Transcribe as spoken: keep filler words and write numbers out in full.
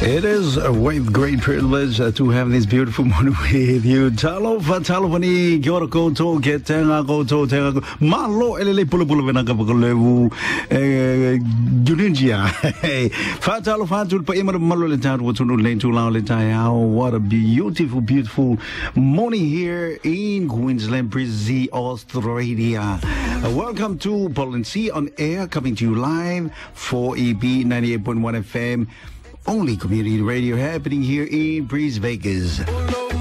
It is a great privilege uh, to have this beautiful morning with you. Talo fa talo fani giora koto ketenga koto tenga malo elele pulu pulu vena kapakolevu Juninja. Fa talo fa tul pa imar malo le taru wotunu len tu lao le tayao. What a beautiful, beautiful morning here in Queensland, Brisbane, Australia. Uh, welcome to Paul C on air, coming to you live for E B ninety-eight point one F M. Only community radio happening here in Breeze Vegas.